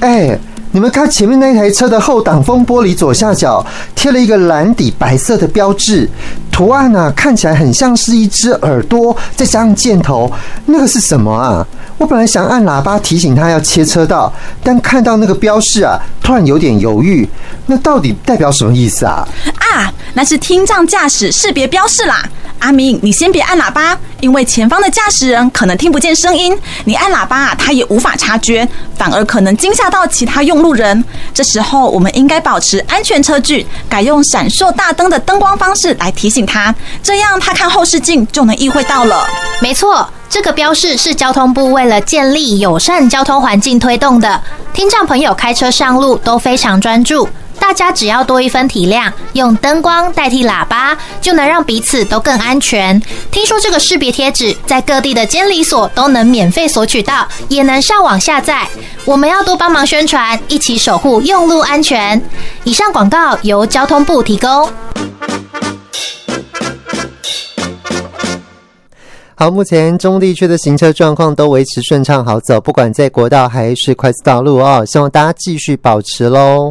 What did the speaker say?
你们看前面那台车的后挡风玻璃左下角贴了一个蓝底白色的标志，图案啊看起来很像是一只耳朵再加上箭头，那个是什么啊？我本来想按喇叭提醒他要切车道，但看到那个标示啊，突然有点犹豫，那到底代表什么意思啊？ 那是听障驾驶识别标示啦。阿明，你先别按喇叭，因为前方的驾驶人可能听不见声音，你按喇叭他也无法察觉，反而可能惊吓到其他用路人。这时候我们应该保持安全车距，改用闪烁大灯的灯光方式来提醒他，这样他看后视镜就能意会到了。 没错，这个标示是交通部为了建立友善交通环境推动的，听障朋友开车上路都非常专注，大家只要多一分体谅，用灯光代替喇叭，就能让彼此都更安全。听说这个识别贴纸在各地的监理所都能免费索取到，也能上网下载。我们要多帮忙宣传，一起守护用路安全。以上广告由交通部提供。 好，目前中地区的行车状况都维持顺畅好走，不管在国道还是快速道路哦，希望大家继续保持咯。